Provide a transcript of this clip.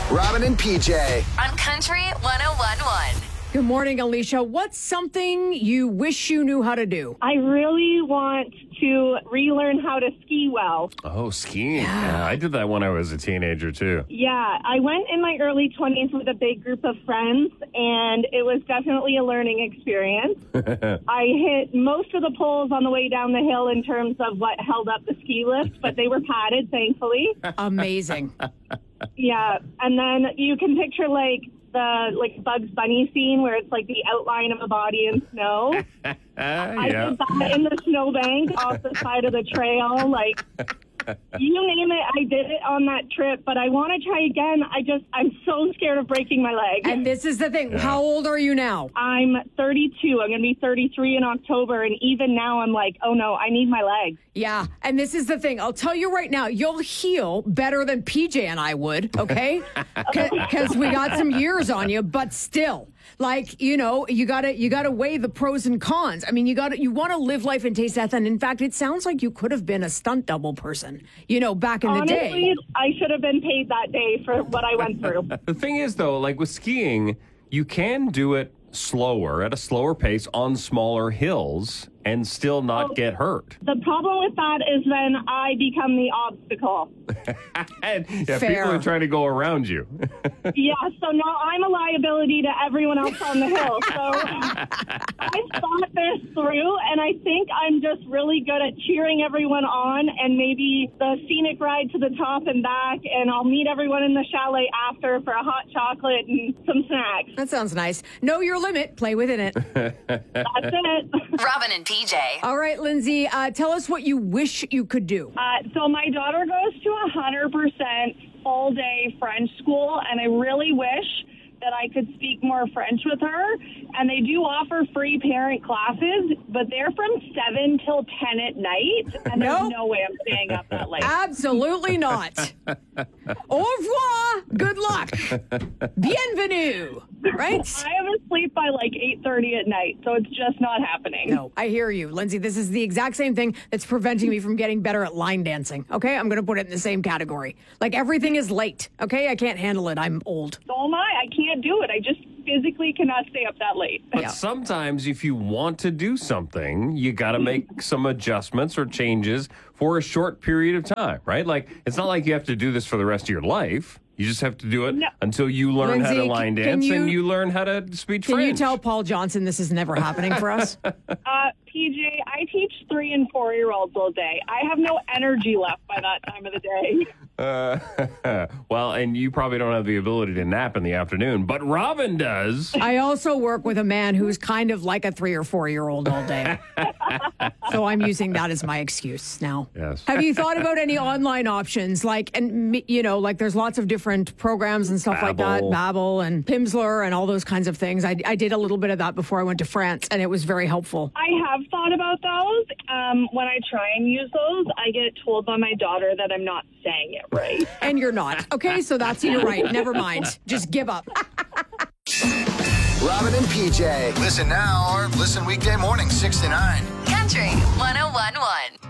Robin and PJ. On Country 101.1. Good morning, Alicia. What's something you wish you knew how to do? I really want to relearn how to ski well. Oh, skiing. Yeah, I did that when I was a teenager, too. Yeah, I went in my early 20s with a big group of friends, and it was definitely a learning experience. I hit most of the poles on the way down the hill in terms of what held up the ski lift, but they were padded, thankfully. Amazing. Yeah, and then you can picture the Bugs Bunny scene where it's like the outline of a body in snow. I did that in the snowbank off the side of the trail. You name it, I did it on that trip, but I want to try again. I'm so scared of breaking my leg. And this is the thing. Yeah. How old are you now? I'm 32. I'm going to be 33 in October. And even now I'm like, oh no, I need my leg. Yeah. And this is the thing. I'll tell you right now, you'll heal better than PJ and I would, okay? Because we got some years on you, but still. You gotta weigh the pros and cons. I mean, you want to live life and taste death. And in fact, it sounds like you could have been a stunt double person, back in the day. Honestly, I should have been paid that day for what I went through. The thing is, though, with skiing, you can do it slower, at a slower pace on smaller hills and still not get hurt. The problem with that is then I become the obstacle. People are trying to go around you. Yeah, so now I'm a liability to everyone else on the hill. So I've thought this through, and I think I'm just really good at cheering everyone on and maybe the scenic ride to the top and back, and I'll meet everyone in the chalet after for a hot chocolate and some snacks. That sounds nice. Know your limit. Play within it. That's it. Robin and PJ. All right, Lindsay, tell us what you wish you could do. So my daughter goes to 100% full-day French school, and I really wish that I could speak more French with her. And they do offer free parent classes, but they're from 7 till 10 at night, and there's no way I'm staying up that late. Absolutely not. Au revoir. Good luck. Bienvenue. Right? I am asleep by 8:30 at night, so it's just not happening. No, I hear you, Lindsay. This is the exact same thing that's preventing me from getting better at line dancing. Okay? I'm going to put it in the same category. Everything is late. Okay? I can't handle it. I'm old. So am I. I can't do it. I just physically cannot stay up that late. But sometimes if you want to do something, you got to make some adjustments or changes for a short period of time, right? It's not like you have to do this for the rest of your life. You just have to do it until you learn Lindsay, how to line dance and you learn how to speak French. Can you tell Paul Johnson this is never happening for us? PJ, I teach 3- and 4-year-olds all day. I have no energy left by that time of the day. Well, and you probably don't have the ability to nap in the afternoon, but Robin does. I also work with a man who's kind of like a 3 or 4-year-old all day. So I'm using that as my excuse now. Yes. Have you thought about any online options? There's lots of different programs and stuff Babbel. like that. Babbel and Pimsleur and all those kinds of things. I did a little bit of that before I went to France, and it was very helpful. I have thought about those. When I try and use those, I get told by my daughter that I'm not saying it right. And you're not. Okay, so you're right. Never mind. Just give up. Robin and PJ. Listen now or listen weekday morning 6 to 9. Country 101.1.